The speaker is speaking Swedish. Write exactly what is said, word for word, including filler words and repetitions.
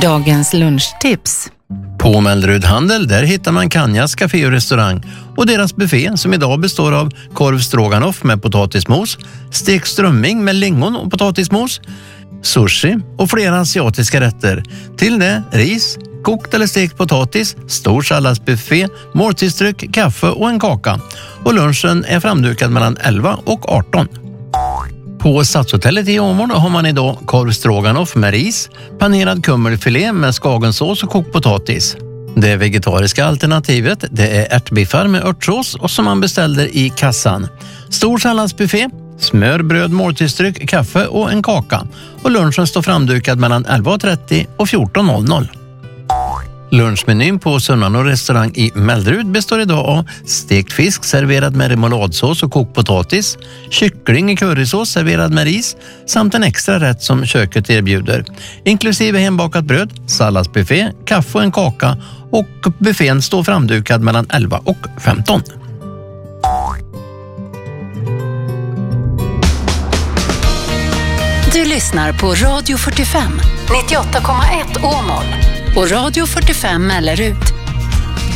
Dagens lunchtips. På Mellerud Handel där hittar man Kanjas café och restaurang och deras buffé som idag består av korv stroganoff med potatismos, stekt strömming med lingon och potatismos, sushi och flera asiatiska rätter. Till det ris, kokt eller stekt potatis, stor salladsbuffé, måltidsdryck, kaffe och en kaka. Och lunchen är framdukad mellan elva och arton. På Stadshotellet i Åmål har man idag korv stroganoff med ris, panerad kummelfilé med skagensås och kokt potatis. Det vegetariska alternativet det är ärtbiffar med örtsås och som man beställde i kassan. Stor salladsbuffé, smör, bröd, måltidsdryck, kaffe och en kaka. Och lunchen står framdukad mellan elva och trettio och fjorton noll noll. Lunchmenyn på Sunnan och restaurang i Mellerud består idag av stekt fisk serverad med remouladsås och kokt potatis, kyckling i currysås serverad med ris samt en extra rätt som köket erbjuder, inklusive hembakat bröd, salladsbuffé, kaffe och en kaka, och buffén står framdukad mellan elva och femton. Du lyssnar på Radio fyrtiofem, nittioåtta komma ett Åmål och Radio fyrtiofem Mellerud.